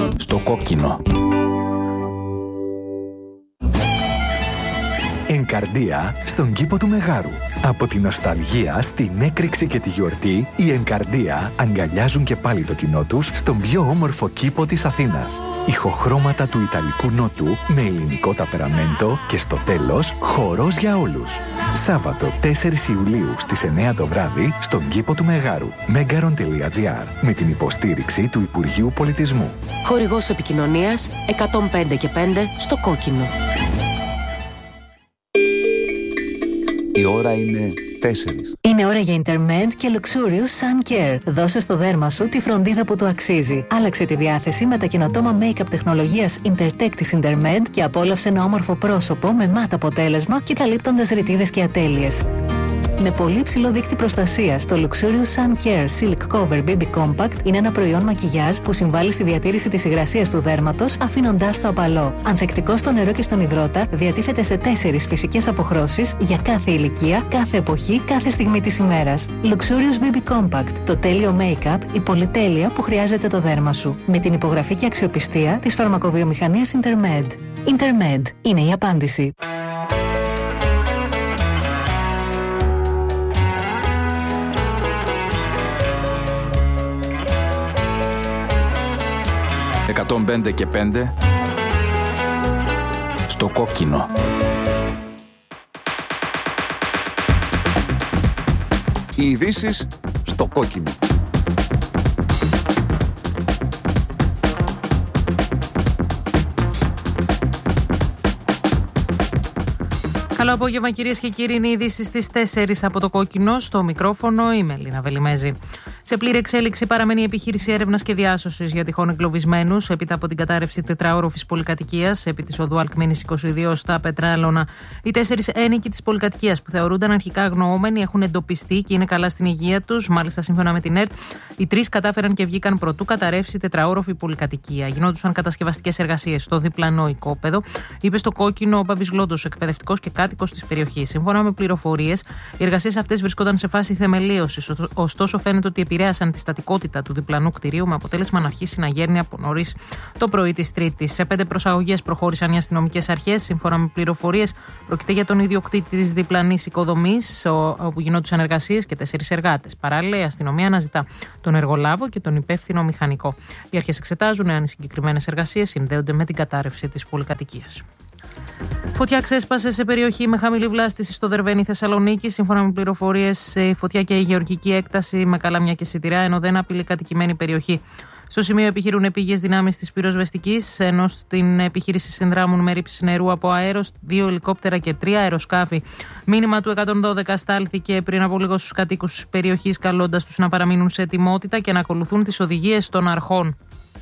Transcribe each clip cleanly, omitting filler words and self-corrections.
Στο κόκκινο. Ενκαρδία στον κήπο του Μεγάρου. Από τη νοσταλγία στην έκρηξη και τη γιορτή, οι Ενκαρδία αγκαλιάζουν και πάλι το κοινό τους στον πιο όμορφο κήπο της Αθήνας. Ηχοχρώματα του Ιταλικού Νότου με ελληνικό ταπεραμέντο και στο τέλος χορός για όλους. Σάββατο 4 Ιουλίου στις 9 το βράδυ στον κήπο του Μεγάρου. Megaron.gr με την υποστήριξη του Υπουργείου Πολιτισμού. Χορηγός επικοινωνίας 105 και 5 στο κόκκινο. Η ώρα είναι 4. Είναι ώρα για Intermed και Luxurious Sun Care. Δώσε στο δέρμα σου τη φροντίδα που του αξίζει. Άλλαξε τη διάθεση με τα καινοτόμα make-up τεχνολογίας Intertech της Intermed και απόλαυσε ένα όμορφο πρόσωπο με μάτ αποτέλεσμα και καλύπτοντας ρητίδες και ατέλειες. Με πολύ ψηλό δείκτη προστασίας, το Luxurious Sun Care Silk Cover BB Compact είναι ένα προϊόν μακιγιάζ που συμβάλλει στη διατήρηση της υγρασίας του δέρματος, αφήνοντάς το απαλό. Ανθεκτικό στο νερό και στον υδρότα, διατίθεται σε 4 φυσικές αποχρώσεις για κάθε ηλικία, κάθε εποχή, κάθε στιγμή της ημέρας. Luxurious BB Compact, το τέλειο make-up, η πολυτέλεια που χρειάζεται το δέρμα σου. Με την υπογραφή και αξιοπιστία της φαρμακοβιομηχανίας Intermed. Intermed είναι η απάντηση. «105 και 5» στο κόκκινο. Οι ειδήσεις στο κόκκινο. Καλό απόγευμα κυρίες και κύριοι, είναι οι ειδήσεις στις 4 από το κόκκινο. Στο μικρόφωνο είμαι Ελίνα Βελιμέζη. Σε πλήρη εξέλιξη παραμένει η επιχείρηση έρευνας και διάσωσης για τυχόν εγκλωβισμένους έπειτα από την κατάρρευση τετραόροφης πολυκατοικίας επί της οδού Αλκμήνης 22 στα Πετράλωνα. Οι 4 ένοικοι της πολυκατοικίας που θεωρούνταν αρχικά αγνοούμενοι έχουν εντοπιστεί και είναι καλά στην υγεία τους. Μάλιστα, σύμφωνα με την ΕΡΤ, οι 3 κατάφεραν και βγήκαν προτού καταρρεύσει τετραόροφη πολυκατοικία. Γινόντουσαν κατασκευαστικές εργασίες στο διπλανό οικόπεδο, είπε στο κόκκινο ο Μπάμπης Γλόντος, εκπαιδευτικός και κάτοικος της περιοχής. Σύμφωνα με πληροφορίες, οι εργασίες αυτές βρισκόταν σε φάση θεμελίωσης. Ωστόσο, φαίνεται ότι επηρέασαν τη στατικότητα του διπλανού κτηρίου με αποτέλεσμα να αρχίσει να γέρνει από νωρίς το πρωί της Τρίτης. Σε 5 προσαγωγές προχώρησαν οι αστυνομικές αρχές. Σύμφωνα με πληροφορίες, πρόκειται για τον ιδιοκτήτη της διπλανής οικοδομής, όπου γινόντουσαν εργασίες, και 4 εργάτες. Παράλληλα, η αστυνομία αναζητά τον εργολάβο και τον υπεύθυνο μηχανικό. Οι αρχές εξετάζουν εάν οι συγκεκριμένες εργασίες συνδέονται με την κατάρρευση της πολυκατοικίας. Φωτιά ξέσπασε σε περιοχή με χαμηλή βλάστηση στο Δερβαίνη Θεσσαλονίκη. Σύμφωνα με πληροφορίες, η φωτιά και η γεωργική έκταση με καλάμια και σιτηρά, ενώ δεν απειλεί κατοικημένη περιοχή. Στο σημείο επιχειρούν επίγειες δυνάμεις της πυροσβεστικής, ενώ στην επιχείρηση συνδράμουν με ρήψη νερού από αέρος 2 ελικόπτερα και 3 αεροσκάφη. Μήνυμα του 112 στάλθηκε πριν από λίγο στους κατοίκους της περιοχής, καλώντας τους να παραμείνουν σε ετοιμότητα και να ακολουθούν τις οδηγίες των αρχών.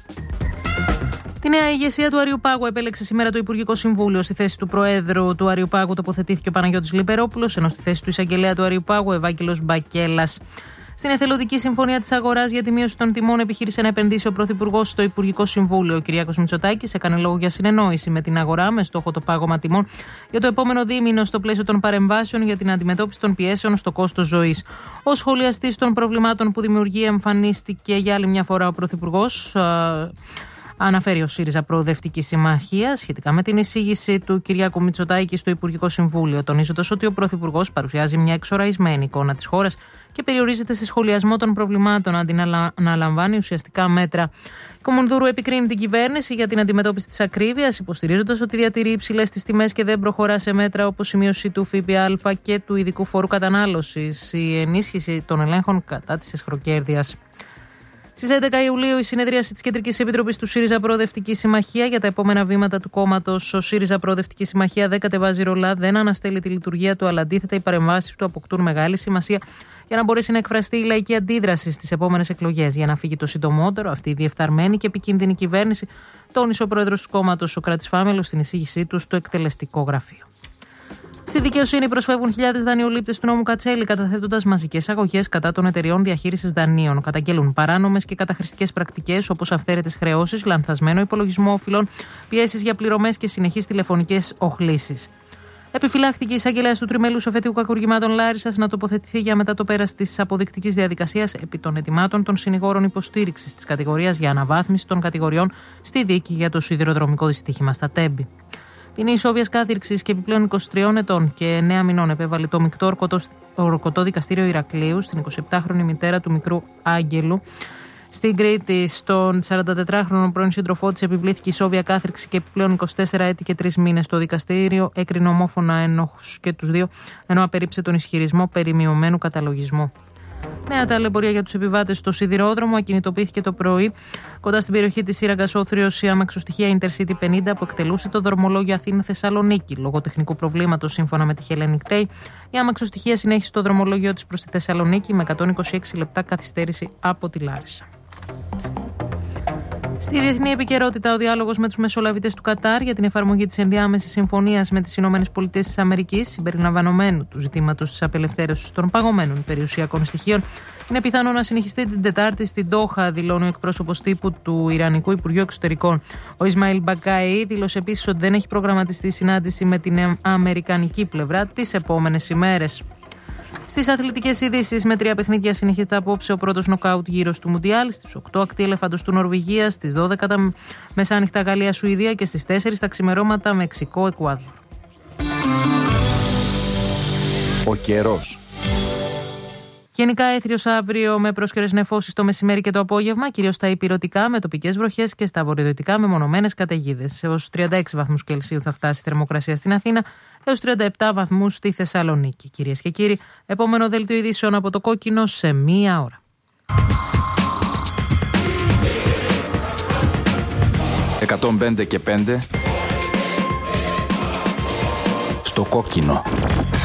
Τη νέα ηγεσία του Αριουπάγου επέλεξε σήμερα το Υπουργικό Συμβούλιο. Στη θέση του Προέδρου του Αριουπάγου τοποθετήθηκε ο Παναγιώτης Λιπερόπουλος, ενώ στη θέση του Εισαγγελέα του Αριουπάγου ο Ευάγγελος Μπακέλας. Στην εθελοντική συμφωνία της αγοράς για τη μείωση των τιμών επιχείρησε να επενδύσει ο Πρωθυπουργός στο Υπουργικό Συμβούλιο. Ο Κυριάκος Μητσοτάκης έκανε λόγο για συνεννόηση με την αγορά με στόχο το πάγωμα τιμών για το επόμενο δίμηνο στο πλαίσιο των παρεμβάσεων για την αντιμετώπιση των πιέσεων στο κόστος ζωής. Ο σχολιαστής των προβλημάτων που δημιουργεί εμφανίστηκε για άλλη μια φορά ο Πρωθυπουργός. Αναφέρει ο ΣΥΡΙΖΑ Προοδευτική Συμμαχία σχετικά με την εισήγηση του Κυριάκου Μητσοτάκη στο Υπουργικό Συμβούλιο, τονίζοντας ότι ο Πρωθυπουργός παρουσιάζει μια εξοραϊσμένη εικόνα της χώρας και περιορίζεται σε σχολιασμό των προβλημάτων αντί να λαμβάνει ουσιαστικά μέτρα. Η Κομουνδούρου επικρίνει την κυβέρνηση για την αντιμετώπιση της ακρίβειας, υποστηρίζοντας ότι διατηρεί υψηλές τις τιμές και δεν προχωρά σε μέτρα όπως η μείωση του ΦΠΑ και του ειδικού φόρου κατανάλωσης, η ενίσχυση των ελέγχων κατά της εσχροκέρδειας. Στις 11 Ιουλίου η συνεδρίαση της Κεντρικής Επιτροπής του ΣΥΡΙΖΑ Προοδευτική Συμμαχία για τα επόμενα βήματα του κόμματος. Ο ΣΥΡΙΖΑ Προοδευτική Συμμαχία δεν κατεβάζει ρολά, δεν αναστέλει τη λειτουργία του, αλλά αντίθετα οι παρεμβάσεις του αποκτούν μεγάλη σημασία για να μπορέσει να εκφραστεί η λαϊκή αντίδραση στις επόμενες εκλογές. Για να φύγει το συντομότερο αυτή η διεφθαρμένη και επικίνδυνη κυβέρνηση, τόνισε ο πρόεδρος του κόμματος, ο Σωκράτης Φάμελος, στην εισήγησή του στο εκτελεστικό γραφείο. Στη δικαιοσύνη προσφεύγουν χιλιάδες δανειολήπτες του νόμου Κατσέλη, καταθέτοντας μαζικές αγωγές κατά των εταιριών διαχείρισης δανείων. Καταγγέλουν παράνομες και καταχρηστικές πρακτικές όπως αυθαίρετες χρεώσεις, λανθασμένο υπολογισμό οφειλών, πιέσεις για πληρωμές και συνεχείς τηλεφωνικές οχλήσεις. Επιφυλάχθηκε η εισαγγελέας του Τριμελούς Εφετείου Κακουργημάτων Λάρισσας να τοποθετηθεί για μετά το πέρας της αποδεικτικής διαδικασίας επί των αιτημάτων των συνηγόρων υποστήριξης της κατηγορίας για αναβάθμιση των κατηγοριών στη δίκη για το σιδηροδρομικό δυστύχημα στα Τέμπη. Ποινή ισόβιας κάθυρξης και επιπλέον 23 ετών και 9 μηνών επέβαλε το μεικτό ορκωτό δικαστήριο Ηρακλείου στην 27χρονη μητέρα του μικρού Άγγελου. Στην Κρήτη, στον 44χρονο πρώην σύντροφό της επιβλήθηκε ισόβια κάθριξη και επιπλέον 24 έτη και 3 μήνες. Το δικαστήριο έκρινε ομόφωνα ένοχους και τους δύο, ενώ απερρίψε τον ισχυρισμό περί μειωμένου καταλογισμού. Νέα ταλαιπωρία για τους επιβάτες στο σιδηρόδρομο. Ακινητοποιήθηκε το πρωί κοντά στην περιοχή της Σύραγγας Όθριος η αμαξοστοιχεία Intercity 50 που εκτελούσε το δρομολόγιο Αθήνα-Θεσσαλονίκη. Λόγω τεχνικού προβλήματος, σύμφωνα με τη Hellenic Day, η αμαξοστοιχεία συνέχισε το δρομολόγιο της προς τη Θεσσαλονίκη με 126 λεπτά καθυστέρηση από τη Λάρισα. Στη διεθνή επικαιρότητα, ο διάλογος με τους μεσολαβητές του Κατάρ για την εφαρμογή της ενδιάμεσης συμφωνίας με τις ΗΠΑ, συμπεριλαμβανομένου του ζητήματος της απελευθέρωσης των παγωμένων περιουσιακών στοιχείων, είναι πιθανό να συνεχιστεί την Τετάρτη στην Ντόχα, δηλώνει ο εκπρόσωπος τύπου του Ιρανικού Υπουργείου Εξωτερικών. Ο Ισμαήλ Μπακάη δήλωσε επίσης ότι δεν έχει προγραμματιστεί συνάντηση με την αμερικανική πλευρά τις επόμενες ημέρες. Στις αθλητικές ειδήσεις, με 3 παιχνίδια συνεχίζεται απόψε ο πρώτος νοκάουτ γύρος του Μουντιάλ. Στις 8 ακτή ελεφάντος του Νορβηγία, στις 12 τα μεσάνυχτα Γαλλία-Σουηδία και στις 4 τα ξημερώματα Μεξικό-Εκουάδορ. Ο καιρός. Γενικά έθριος αύριο με πρόσκαιρες νεφώσεις το μεσημέρι και το απόγευμα, κυρίως στα ηπειρωτικά με τοπικές βροχές και στα βορειοδυτικά με μονομένες καταιγίδες. Έως 36 βαθμούς Κελσίου θα φτάσει η θερμοκρασία στην Αθήνα, έως 37 βαθμούς στη Θεσσαλονίκη. Κυρίες και κύριοι, επόμενο δελτίο ειδήσεων από το Κόκκινο σε 1 ώρα. «105 και 5» στο Κόκκινο.